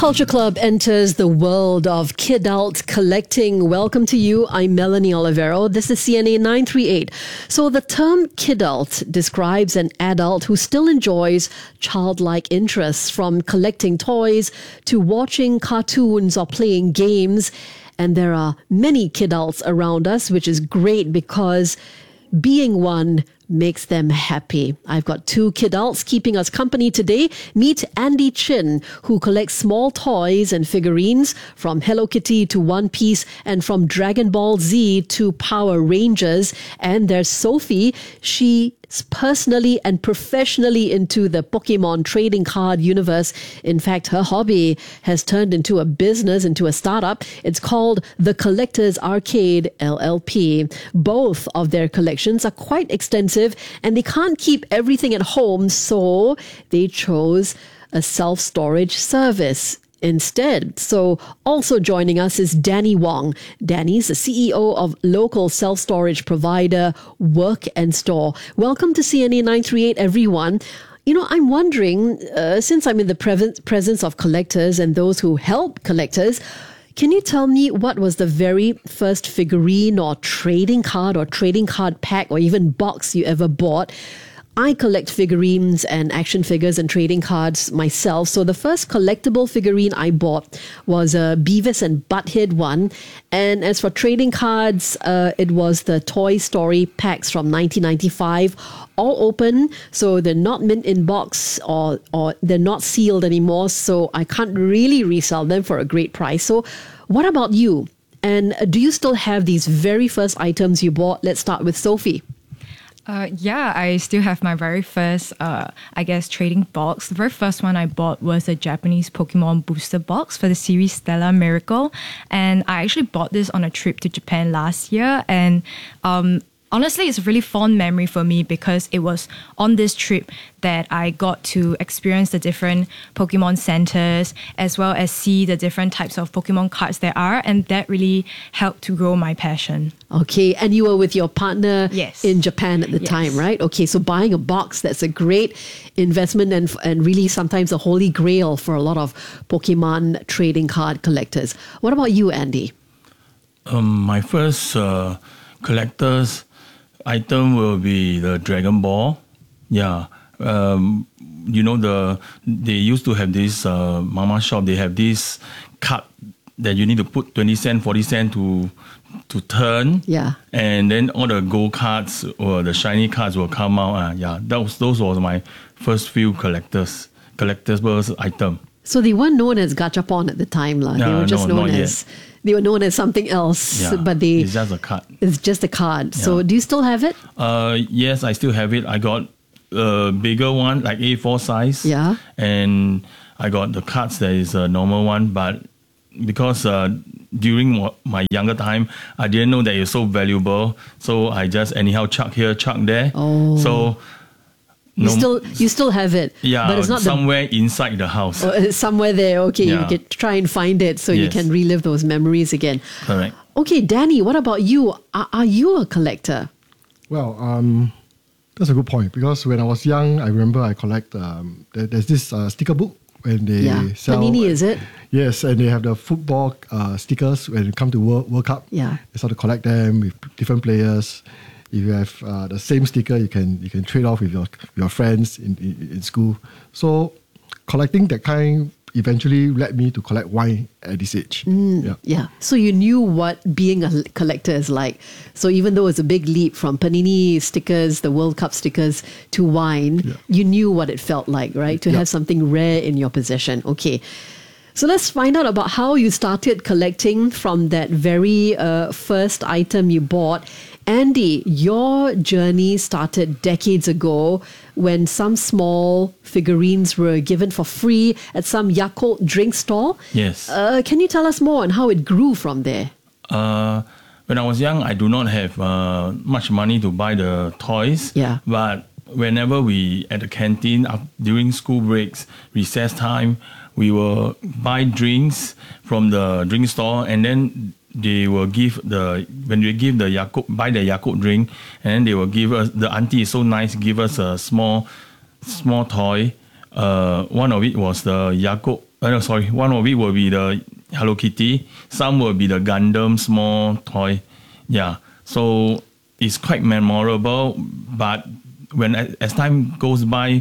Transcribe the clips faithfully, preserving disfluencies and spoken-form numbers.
Culture Club enters the world of kidult collecting. Welcome to you. I'm Melanie Olivero. This is C N A nine three eight. So the term kidult describes an adult who still enjoys childlike interests, from collecting toys to watching cartoons or playing games. And there are many kidults around us, which is great because being one makes them happy. I've got two kidults keeping us company today. Meet Andy Chin, who collects small toys and figurines from Hello Kitty to One Piece and from Dragon Ball Z to Power Rangers. And there's Sophie. She's personally and professionally into the Pokemon trading card universe. In fact, her hobby has turned into a business, into a startup. It's called The Collectors Arcade, L L P. Both of their collections are quite extensive, and they can't keep everything at home, so they chose a self-storage service instead. So also joining us is Danny Wong. Danny's the C E O of local self-storage provider Work and Store. Welcome to C N A nine three eight, everyone. You know, I'm wondering, uh, since I'm in the pre- presence of collectors and those who help collectors, can you tell me what was the very first figurine or trading card or trading card pack or even box you ever bought? I collect figurines and action figures and trading cards myself. So the first collectible figurine I bought was a Beavis and Butthead one. And as for trading cards, uh, it was the Toy Story packs from nineteen ninety-five, all open. So they're not mint in box or, or they're not sealed anymore. So I can't really resell them for a great price. So what about you? And do you still have these very first items you bought? Let's start with Sophie. Uh, yeah, I still have my very first, uh, I guess, trading box. The very first one I bought was a Japanese Pokemon booster box for the series Stellar Miracle. And I actually bought this on a trip to Japan last year. And um, honestly, it's a really fond memory for me because it was on this trip that I got to experience the different Pokemon centers as well as see the different types of Pokemon cards there are. And that really helped to grow my passion. Okay, and you were with your partner yes. in Japan at the yes. time, right? Okay, so buying a box, that's a great investment and and really sometimes a holy grail for a lot of Pokemon trading card collectors. What about you, Andy? Um, my first uh, collector's item will be the Dragon Ball. Yeah. Um, you know, the they used to have this uh, mama shop, they have this card that you need to put twenty cents, forty cents to to turn. Yeah. And then all the gold cards or the shiny cards will come out. Uh, yeah, those those were my first few collectors, collectibles item. So they weren't known as Gachapon at the time, lah. No, They were just no, known not as yet. they were known as something else. Yeah, but they it's just a card. It's just a card. Yeah. So do you still have it? Uh, yes, I still have it. I got a bigger one, like A four size. Yeah. And I got the cards that is a normal one, but because uh, during my younger time, I didn't know that it's so valuable. So I just anyhow chuck here, chuck there. Oh. So You no, still you still have it. yeah, but it's not somewhere the, inside the house. oh, it's somewhere there. Okay, Yeah. you can try and find it so you Yes. can relive those memories again. Correct. Okay, Danny, what about you? Are, are you a collector? Well, um, that's a good point because when I was young, I remember I collect. Um, there, there's this uh, sticker book when they Yeah, sell. Panini, is it? Yes, and they have the football uh, stickers when it come to World, World Cup. Yeah. They start to collect them with different players. If you have uh, the same sticker, you can you can trade off with your your friends in, in, in school. So collecting that kind eventually led me to collect wine at this age. Mm, yeah. yeah. So you knew what being a collector is like. So even though it's a big leap from Panini stickers, the World Cup stickers, to wine, Yeah. you knew what it felt like, right? To Yeah. have something rare in your possession. Okay. So let's find out about how you started collecting from that very uh, first item you bought. Andy, your journey started decades ago when some small figurines were given for free at some Yakult drink stall. Yes. Uh, can you tell us more on how it grew from there? Uh, when I was young, I do not have uh, much money to buy the toys. Yeah. But whenever we at the canteen uh, during school breaks, recess time, we will buy drinks from the drink store, and then they will give the when they give the Yakult, buy the Yakult drink, and then they will give us, the auntie is so nice, give us a small small toy. Uh, one of it was the Yakult Uh, no, sorry. One of it will be the Hello Kitty. Some will be the Gundam small toy. Yeah. So it's quite memorable. But when as time goes by,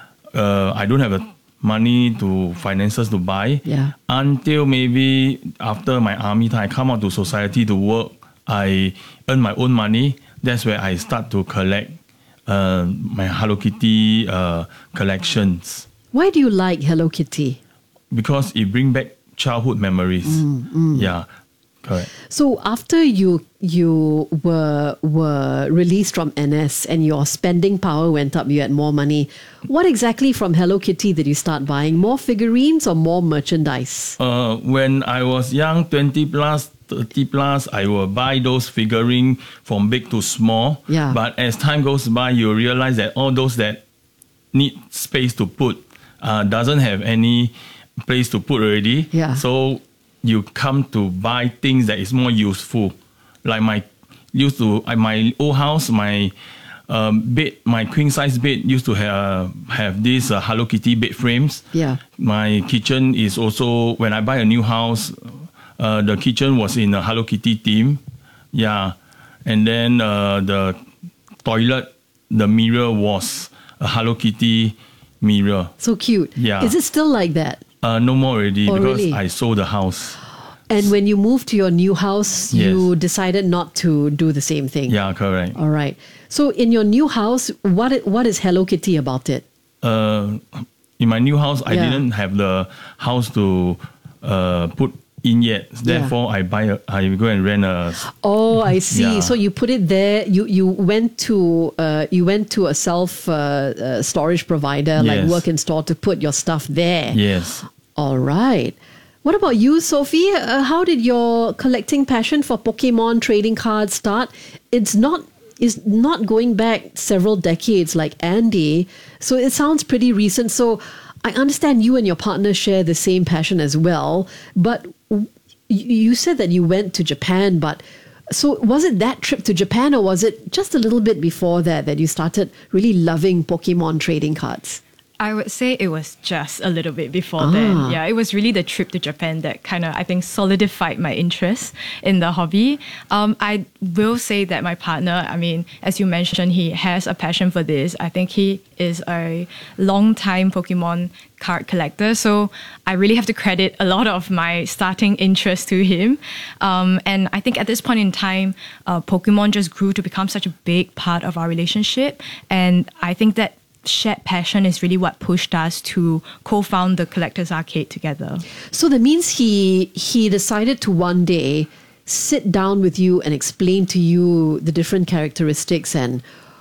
uh, I don't have the money to finances to buy. Yeah. Until maybe after my army time, I come out to society to work. I earn my own money. That's where I start to collect uh, my Hello Kitty uh, collections. Why do you like Hello Kitty? Because it brings back childhood memories. Mm, mm. Yeah, correct. So after you you were were released from N S and your spending power went up, you had more money. What exactly from Hello Kitty did you start buying? More figurines or more merchandise? Uh, when I was young, twenty plus, thirty plus, I will buy those figurines from big to small. Yeah. But as time goes by, you realize that all those that need space to put uh, doesn't have any place to put already. Yeah. So you come to buy things that is more useful. Like my used to uh, my old house, my um, bed, my queen size bed used to have have these uh, Hello Kitty bed frames. Yeah. My kitchen is also, when I buy a new house, uh, the kitchen was in a Hello Kitty theme. Yeah. And then uh, the toilet, the mirror was a Hello Kitty mirror. So cute. Yeah. Is it still like that? Uh, no more already Oh, because really? I sold the house. And when you moved to your new house, Yes. you decided not to do the same thing. Yeah, correct. All right. So in your new house, what i- what is Hello Kitty about it? Uh, in my new house, I Yeah. didn't have the house to uh, put in yet. Therefore, I buy. A, I go and rent a. Oh, I see. Yeah. So you put it there. You you went to uh, you went to a self uh, uh, storage provider like Yes. Work and Store to put your stuff there. Yes. All right. What about you, Sophie? Uh, how did your collecting passion for Pokemon trading cards start? It's not is not going back several decades like Andy, so it sounds pretty recent. So I understand you and your partner share the same passion as well. But w- you said that you went to Japan, but so was it that trip to Japan, or was it just a little bit before that that you started really loving Pokemon trading cards? I would say it was just a little bit before Ah. then. Yeah, it was really the trip to Japan that kind of, I think, solidified my interest in the hobby. Um, I will say that my partner, I mean, as you mentioned, he has a passion for this. I think he is a long-time Pokemon card collector. So I really have to credit a lot of my starting interest to him. Um, and I think at this point in time, uh, Pokemon just grew to become such a big part of our relationship. And I think that shared passion is really what pushed us to co-found the Collectors Arcade together. So that means he he decided to one day sit down with you and explain to you the different characteristics and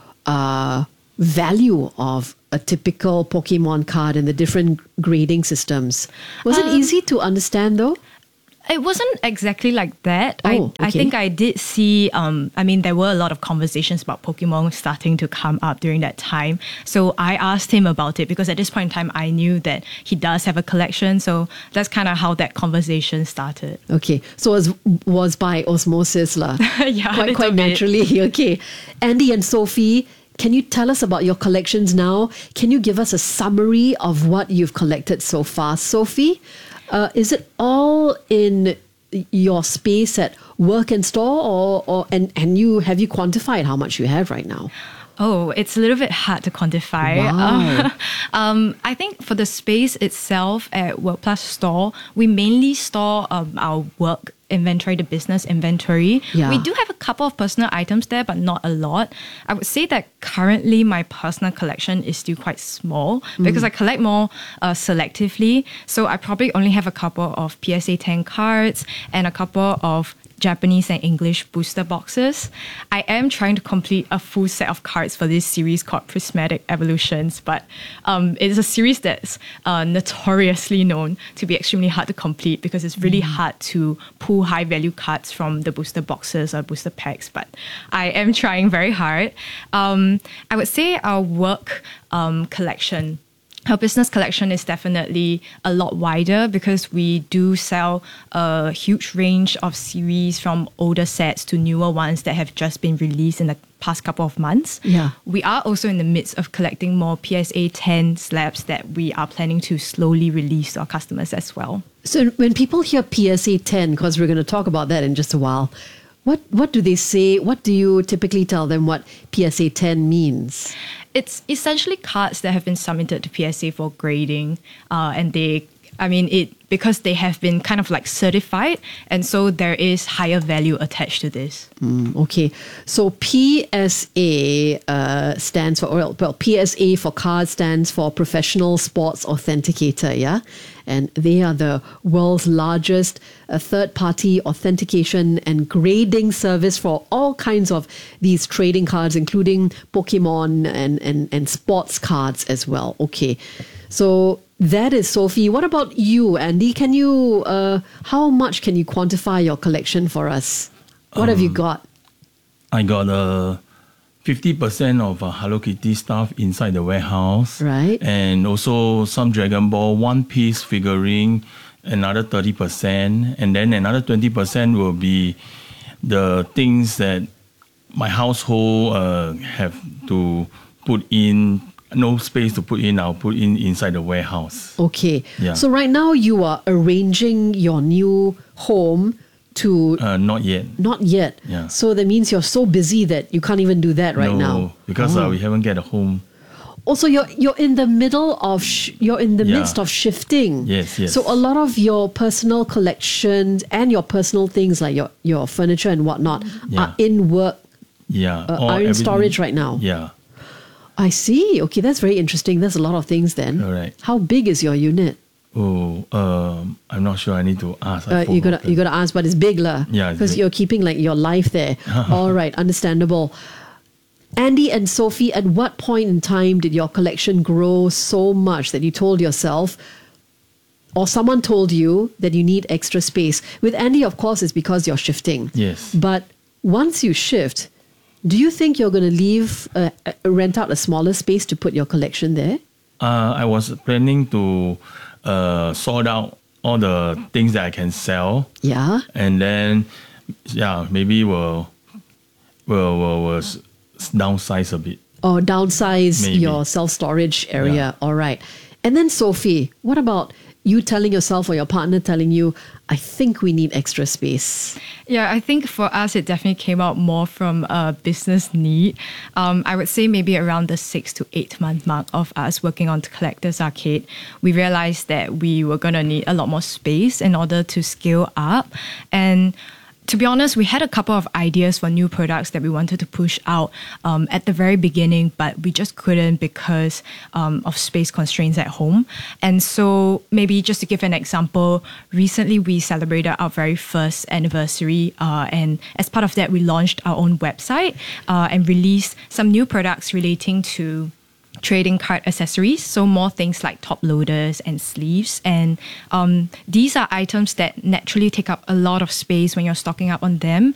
uh, value of a typical Pokemon card and the different grading systems. Was it Um, easy to understand though? It wasn't exactly like that. Oh, I, I okay. think I did see, um, I mean, there were a lot of conversations about Pokemon starting to come up during that time. So I asked him about it because at this point in time, I knew that he does have a collection. So that's kind of how that conversation started. Okay, so it was, was by osmosis lah. Yeah, a quite little quite bit. naturally. Okay, Andy and Sophie, can you tell us about your collections now? Can you give us a summary of what you've collected so far, Sophie? Uh, is it all in your space at Work and Store, or, or and and you have you quantified how much you have right now? Oh, it's a little bit hard to quantify. Wow. um, I think for the space itself at Work Plus Store, we mainly store um, our work inventory, the business inventory. Yeah. We do have a couple of personal items there, but not a lot. I would say that currently my personal collection is still quite small because I collect more uh, selectively. So I probably only have a couple of P S A ten cards and a couple of Japanese and English booster boxes. I am trying to complete a full set of cards for this series called Prismatic Evolutions, but um, it's a series that's uh, notoriously known to be extremely hard to complete because it's really hard to pull high value cards from the booster boxes or booster packs, but I am trying very hard. Um, I would say our work um, collection our business collection is definitely a lot wider because we do sell a huge range of series from older sets to newer ones that have just been released in the past couple of months. Yeah. We are also in the midst of collecting more P S A ten slabs that we are planning to slowly release to our customers as well. So when people hear P S A ten, because we're going to talk about that in just a while, what what do they say? What do you typically tell them what P S A ten means? It's essentially cards that have been submitted to P S A for grading, uh, and they, I mean, it because they have been kind of like certified, and so there is higher value attached to this. Mm, okay, so P S A uh, stands for well, well, P S A for card stands for Professional Sports Authenticator, yeah, and they are the world's largest uh, third-party authentication and grading service for all kinds of these trading cards, including Pokemon and and and sports cards as well. Okay, so. That is Sophie. What about you, Andy? Can you, uh, how much can you quantify your collection for us? What um, have you got? I got uh, fifty percent of uh, Hello Kitty stuff inside the warehouse. Right. And also some Dragon Ball One Piece figurine, another thirty percent. And then another twenty percent will be the things that my household uh, have to put in. No space to put in, I'll put in inside the warehouse. Okay. Yeah. So right now you are arranging your new home to... Uh, not yet. Not yet. Yeah. So that means you're so busy that you can't even do that right no, now. because oh. uh, we haven't get a home. Also, you're you're in the middle of sh- you're in the Yeah. midst of shifting. Yes, yes. So a lot of your personal collections and your personal things like your, your furniture and whatnot Yeah. are in work, Yeah. uh, all- are in everything- storage right now. Yeah. I see. Okay, that's very interesting. There's a lot of things then. Correct. How big is your unit? Oh, um, I'm not sure. I need to ask. I Uh, you gotta forgotten. you gotta ask, but it's big lah. Yeah, it's because big. you're keeping like your life there. All right, understandable. Andy and Sophie, at what point in time did your collection grow so much that you told yourself, or someone told you that you need extra space? With Andy, of course, it's because you're shifting. Yes. But once you shift, do you think you're going to leave, uh, uh, rent out a smaller space to put your collection there? Uh, I was planning to uh, sort out all the things that I can sell, Yeah. and then yeah, maybe we'll we'll, we'll, we'll s- downsize a bit. Or downsize Maybe. your self-storage area. Yeah. All right. And then Sophie, what about you telling yourself or your partner telling you, I think we need extra space? Yeah, I think for us, it definitely came out more from a business need. Um, I would say maybe around the six to eight month mark of us working on Collector's Arcade, we realized that we were going to need a lot more space in order to scale up. And to be honest, we had a couple of ideas for new products that we wanted to push out um, at the very beginning, but we just couldn't because um, of space constraints at home. And so maybe just to give an example, recently we celebrated our very first anniversary, uh, and as part of that, we launched our own website uh, and released some new products relating to trading card accessories, so more things like top loaders and sleeves. And um, these are items that naturally take up a lot of space when you're stocking up on them.